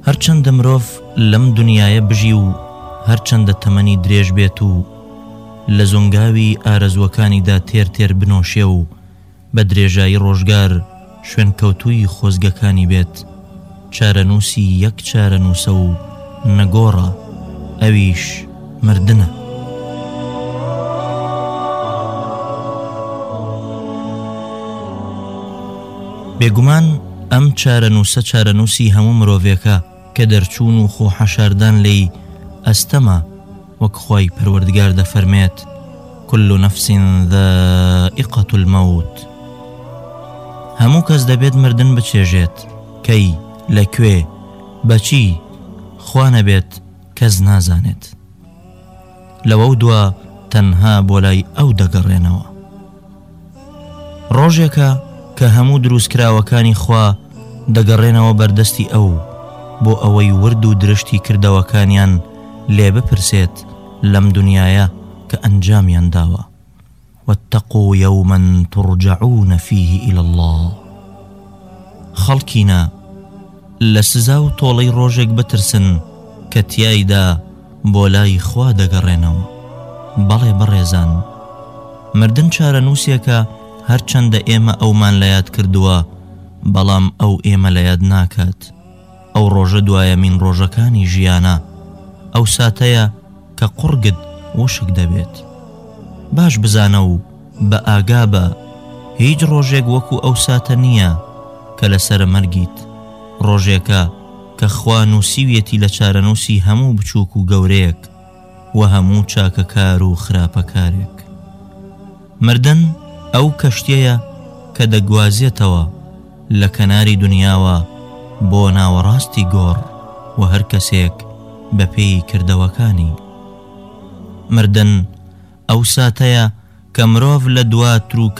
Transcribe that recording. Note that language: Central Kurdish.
هەرچەندە مرۆڤ لەم دنیایە بژی و هەرچەندە تەمەنی درێژ بێت و لە زۆنگاوی ئارەزوەکانیدا تێر تێر بنۆشێ و بە درێژایی ڕۆژگار شوێن کەوتووی خۆزگەکانی بێت، چارەنووسی یەک چارەنووسە و نەگۆڕە، ئەویش مردنە. بێگومان ئەم چارەنووسە چارەنووسی هەموو مرۆڤێکە کە دەرچوون و خۆ حەشاردان لێی ئەستەمە، وەک خۆی پەروەردگار دەفەرمێت كل نفس ذائقة الموت. هەموو کەس دەبێت مردن بچێژێت، کەی، لەکوێ، بەچی، خوا نەبێت کەس نازانێت. لەوە دووە تەنها بۆ لای ئەو دەگەڕێنەوە. ڕۆژێکە کە هەموو دروستکراوەکانی خوا دەگەڕێنەوە بەردەستی ئەو بۆ ئەوەی ورد و درشتی کردەوەکانیان لێ بپرسێت لەم دنیاە کە ئەنجامیان داوە. واتقوا يوما ترجعون فيه إلى الله. خەڵکینە لە سزا و تۆڵەی ڕۆژێک بترسن کە تیایدا بۆ لای خوا دەگەڕێنەوە. بەڵێ بەڕێزان، مردن چارەنووسێکە هەرچەندە ئێمە ئەومان لە یاد کردووە، بەڵام ئەو ئێمە لە یاد ناکات. ئەو ڕۆژە دوایەمین ڕۆژەکانی ژیانە، ئەو ساتەیە کە قورگت وشک دەبێت. باش بزانە و بە ئاگا بە، هیچ ڕۆژێک وەکو ئەو ساتە نییە کە لەسرە مەرگیت. ڕۆژێکە کە خوا نووسیویەتی لە چارەنووسی هەموو بچووک و گەورەیەک و هەموو چاکەکار و خراپەکارێک. مردن ئەو کەشتیەیە کە دەگوازێتەوە لە کەناری دنیاوە بۆ ناوەڕاستی گۆڕ و هەر کەسێک بە پێی کردەوەکانی. مردن ئەو ساتەیە کە مرۆڤ لە دواتر و